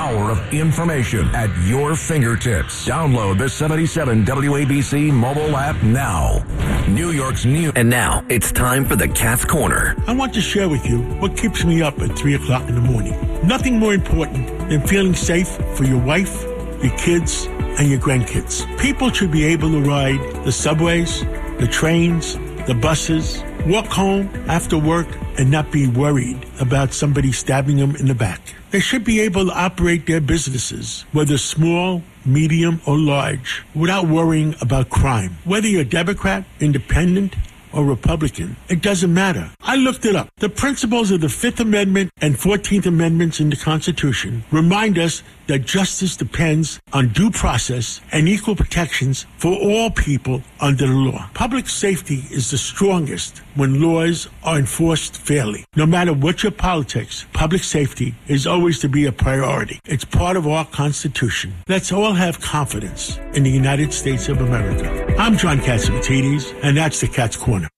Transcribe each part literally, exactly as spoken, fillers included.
hour of information at your fingertips. Download the seventy-seven W A B C mobile app now. New York's new. And now it's time for the Cat's Corner. I want to share with you what keeps me up at three o'clock in the morning. Nothing more important than feeling safe for your wife, your kids, and your grandkids. People should be able to ride the subways, the trains, the buses, walk home after work, and not be worried about somebody stabbing them in the back. They should be able to operate their businesses, whether small, medium, or large, without worrying about crime. Whether you're Democrat, Independent, or Republican, it doesn't matter. I looked it up. The principles of the Fifth Amendment and Fourteenth Amendments in the Constitution remind us that justice depends on due process and equal protections for all people under the law. Public safety is the strongest when laws are enforced fairly. No matter what your politics, public safety is always to be a priority. It's part of our Constitution. Let's all have confidence in the United States of America. I'm John Catsimatidis, and that's the Cat's Corner.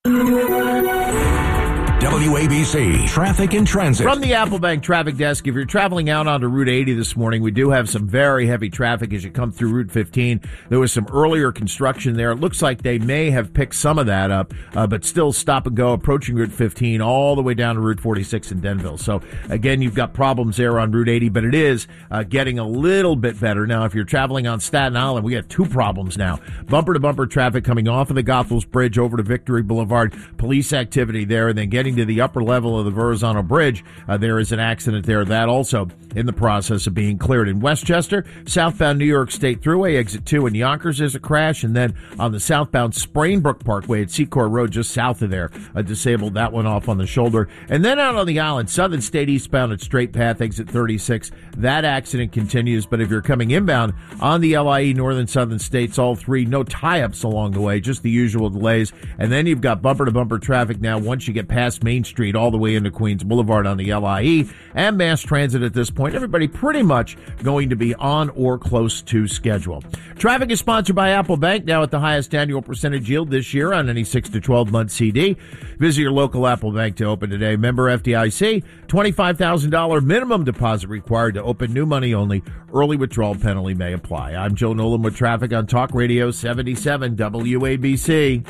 W A B C Traffic and Transit. From the Applebank Traffic Desk, if you're traveling out onto Route eighty this morning, we do have some very heavy traffic as you come through Route fifteen. There was some earlier construction there. It looks like they may have picked some of that up, uh, but still stop and go approaching Route fifteen all the way down to Route forty-six in Denville. So, again, you've got problems there on Route eighty, but it is uh, getting a little bit better. Now, if you're traveling on Staten Island, we got two problems now. Bumper-to-bumper traffic coming off of the Goethals Bridge over to Victory Boulevard. Police activity there, and then getting to the upper level of the Verrazano Bridge, uh, there is an accident there. That also in the process of being cleared. In Westchester, southbound New York State Thruway, exit two in Yonkers, there's a crash, and then on the southbound Sprainbrook Parkway at Secor Road, just south of there, uh, disabled that one off on the shoulder. And then out on the island, Southern State eastbound at Straight Path, exit thirty-six, that accident continues. But if you're coming inbound on the L I E Northern Southern States, all three, no tie-ups along the way, just the usual delays. And then you've got bumper-to-bumper traffic now once you get past Main Street all the way into Queens Boulevard on the L I E, and mass transit at this point. Everybody pretty much going to be on or close to schedule. Traffic is sponsored by Apple Bank, now at the highest annual percentage yield this year on any six to twelve month C D. Visit your local Apple Bank to open today. Member F D I C, twenty-five thousand dollars minimum deposit required to open, new money only. Early withdrawal penalty may apply. I'm Joe Nolan with traffic on Talk Radio seventy-seven W A B C.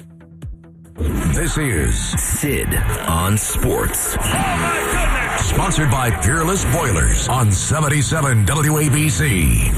This is Sid on Sports. Oh my goodness! Sponsored by Peerless Boilers on seventy-seven W A B C.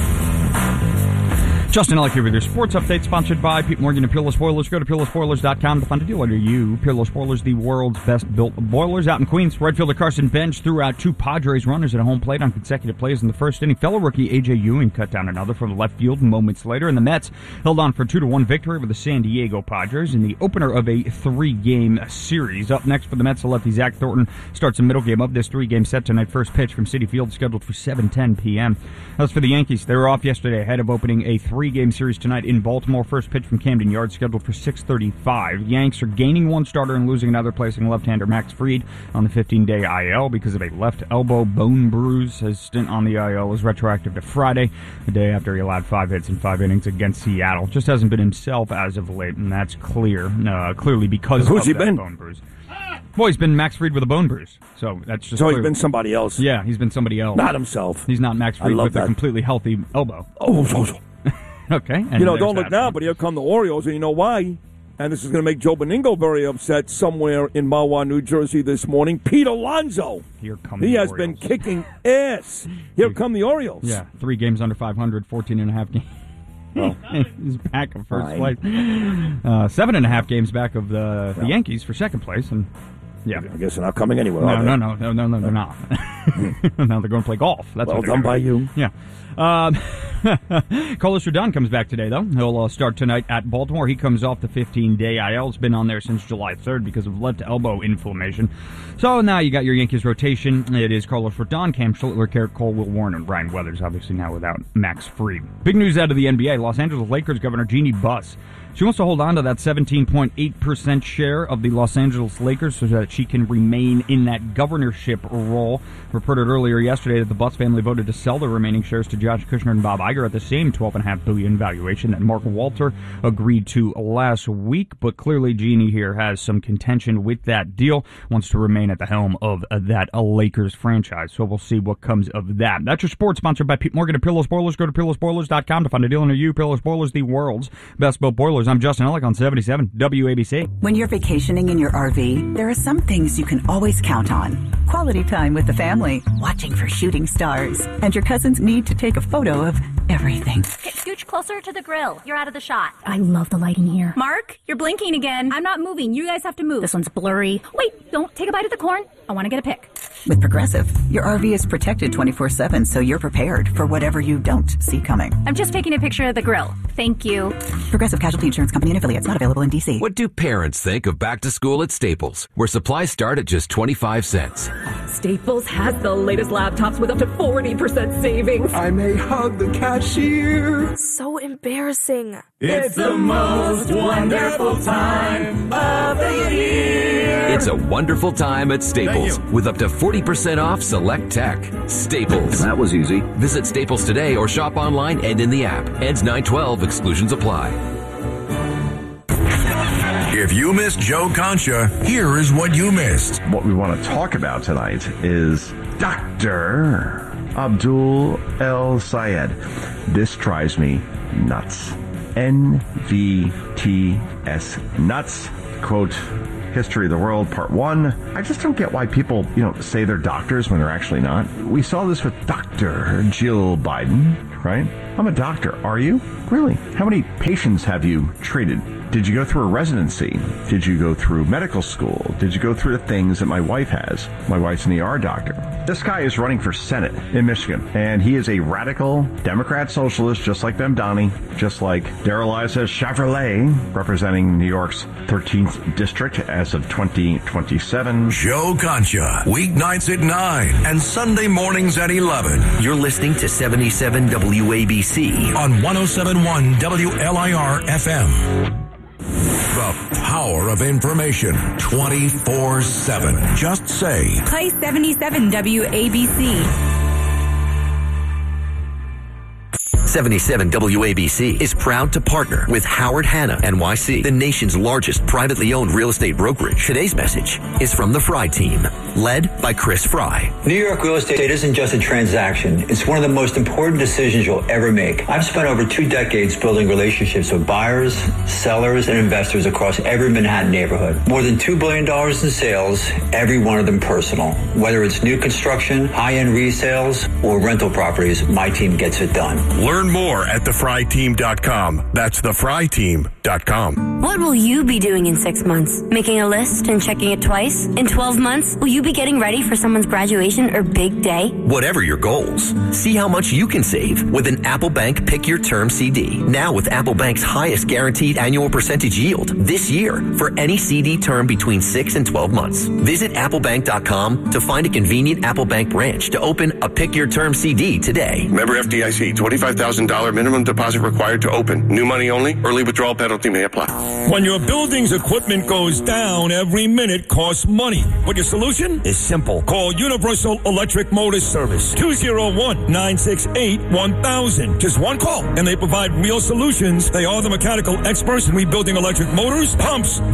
Justin Ellick here with your sports update, sponsored by Pete Morgan and Peerless Boilers. Go to peerless boilers dot com to find a deal under you. Peerless Boilers, the world's best-built boilers. Out in Queens, right fielder Carson Bench threw out two Padres runners at home plate on consecutive plays in the first inning. Fellow rookie A J Ewing cut down another from left field moments later, and the Mets held on for two to one victory over the San Diego Padres in the opener of a three-game series. Up next for the Mets, the lefty Zach Thornton starts the middle game of this three-game set tonight. First pitch from Citi Field scheduled for seven ten p.m. As for the Yankees, they were off yesterday ahead of opening a three three-game series tonight in Baltimore. First pitch from Camden Yards scheduled for six thirty-five. Yanks are gaining one starter and losing another, placing left-hander Max Fried on the fifteen-day I L because of a left elbow bone bruise. His stint on the I L is retroactive to Friday, the day after he allowed five hits in five innings against Seattle. Just hasn't been himself as of late, and that's clear, uh, clearly because Who's of he that been? bone bruise. Well, he's been Max Fried with a bone bruise, so that's just. So clear. he's been somebody else. Yeah, he's been somebody else. Not himself. He's not Max Fried with that. a completely healthy elbow. Oh, oh, oh. Okay. And you know, don't that. look now, but here come the Orioles, and you know why? And this is going to make Joe Beningo very upset somewhere in Mahwah, New Jersey this morning. Pete Alonso. Here come He the has Orioles. been kicking ass. Here come the Orioles. Yeah, three games under five hundred, fourteen and a half games. Well, he's back of first fine. place. Uh, seven and a half games back of the, the Yeah. Yankees for second place, and yeah, I guess they're not coming anywhere. no, are they? no, no, no, no, no, they're not. Now they're going to play golf. That's Well what they're done by doing. you. Yeah. Um, Carlos Rodon comes back today, though. He'll uh, start tonight at Baltimore. He comes off the fifteen-day I L. It's been on there since July third because of left elbow inflammation. So now you got your Yankees rotation. It is Carlos Rodon, Cam Schlittler, Garrett Cole, Will Warren, and Ryan Weathers, obviously now without Max Fried. Big news out of the N B A. Los Angeles Lakers Governor Jeannie Buss She wants to hold on to that seventeen point eight percent share of the Los Angeles Lakers so that she can remain in that governorship role. Reported earlier yesterday that the Butts family voted to sell the remaining shares to Josh Kushner and Bob Iger at the same twelve point five billion dollars valuation that Mark Walter agreed to last week. But clearly Jeannie here has some contention with that deal, wants to remain at the helm of that Lakers franchise. So we'll see what comes of that. That's your sports, sponsored by Pete Morgan at Peerless Boilers. Go to peerless boilers dot com to find a deal near you. Peerless Boilers, the world's best built boilers. I'm Justin Ellick on seventy-seven W A B C. When you're vacationing in your R V, there are some things you can always count on. Quality time with the family, watching for shooting stars, and your cousin's need to take a photo of everything. Okay, scooch closer to the grill. You're out of the shot. I love the lighting here. Mark, you're blinking again. I'm not moving. You guys have to move. This one's blurry. Wait, don't take a bite of the corn. I want to get a pic. With Progressive, your R V is protected twenty-four seven, so you're prepared for whatever you don't see coming. I'm just taking a picture of the grill. Thank you. Progressive Casualty Insurance Company and affiliates, not available in D C. What do parents think of back to school at Staples, where supplies start at just twenty-five cents? Staples has the latest laptops with up to forty percent savings. I may hug the cashier. So embarrassing. It's the most wonderful time of the year. It's a wonderful time at Staples with up to forty percent off select tech. Staples. That was easy. Visit Staples today or shop online and in the app. Ends nine twelve. Exclusions apply. If you missed Joe Concha, here is what you missed. What we want to talk about tonight is Doctor Abdul El Sayed. This drives me nuts. N V T S. Nuts. Quote, History of the World, Part one. I just don't get why people, you know, say they're doctors when they're actually not. We saw this with Doctor Jill Biden, right? I'm a doctor. Are you? Really? How many patients have you treated? Did you go through a residency? Did you go through medical school? Did you go through the things that my wife has? My wife's an E R doctor. This guy is running for Senate in Michigan, and he is a radical Democrat socialist, just like Ben Donnie, just like Darrell Issa Chevrolet, representing New York's thirteenth district as of twenty twenty-seven. Joe Concha, weeknights at nine and Sunday mornings at eleven. You're listening to seventy-seven W A B C on one oh seven point one W L I R F M. The power of information twenty-four seven. Just say, play seventy-seven W A B C. seventy-seven W A B C is proud to partner with Howard Hanna N Y C, the nation's largest privately owned real estate brokerage. Today's message is from the Fry team, led by Chris Fry. New York real estate isn't just a transaction. It's one of the most important decisions you'll ever make. I've spent over two decades building relationships with buyers, sellers, and investors across every Manhattan neighborhood. More than two billion dollars in sales, every one of them personal. Whether it's new construction, high-end resales, or rental properties, my team gets it done. Learn more at the fry team dot com. That's the fry team dot com. What will you be doing in six months? Making a list and checking it twice? In twelve months, will you be getting ready for someone's graduation or big day? Whatever your goals, see how much you can save with an Apple Bank Pick Your Term C D. Now with Apple Bank's highest guaranteed annual percentage yield this year for any C D term between six and twelve months. Visit apple bank dot com to find a convenient Apple Bank branch to open a Pick Your Term C D today. Member F D I C, twenty-five thousand dollars minimum deposit required to open. New money only. Early withdrawal penalty may apply. When your building's equipment goes down, every minute costs money. But your solution is simple. Call Universal Electric Motor Service. two oh one, nine six eight, one thousand. Just one call, and they provide real solutions. They are the mechanical experts in rebuilding electric motors, pumps,